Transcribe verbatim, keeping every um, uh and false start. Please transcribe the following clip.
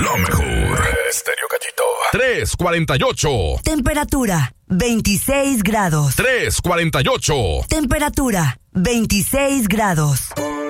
lo mejor. Estéreo Cachito. tres cuarenta y ocho. Temperatura veintiséis grados. tres cuarenta y ocho. Temperatura veintiséis grados.